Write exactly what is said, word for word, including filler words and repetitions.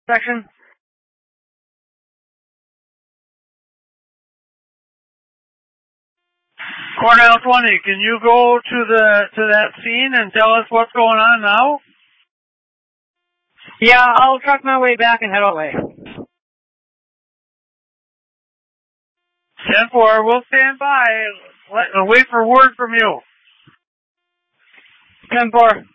section. Cornell twenty, can you go to the to that scene and tell us what's going on now? Yeah, I'll truck my way back and head away. ten four, we'll stand by and wait for word from you. ten four.